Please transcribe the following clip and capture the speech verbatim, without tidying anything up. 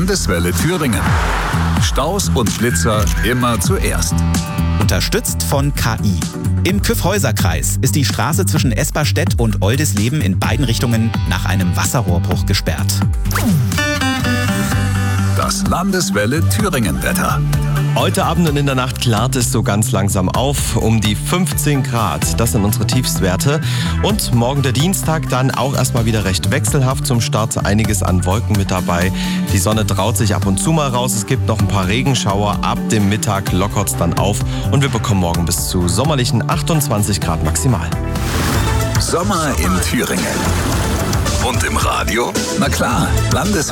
Landeswelle Thüringen. Staus und Blitzer immer zuerst. Unterstützt von K I. Im Kyffhäuser-Kreis ist die Straße zwischen Esperstedt und Oldisleben in beiden Richtungen nach einem Wasserrohrbruch gesperrt. Das Landeswelle Thüringen-Wetter. Heute Abend und in der Nacht klart es so ganz langsam auf, um die fünfzehn Grad. Das sind unsere Tiefstwerte. Und morgen der Dienstag dann auch erstmal wieder recht wechselhaft zum Start. Einiges an Wolken mit dabei. Die Sonne traut sich ab und zu mal raus. Es gibt noch ein paar Regenschauer. Ab dem Mittag lockert es dann auf. Und wir bekommen morgen bis zu sommerlichen achtundzwanzig Grad maximal. Sommer in Thüringen. Und im Radio? Na klar, Landes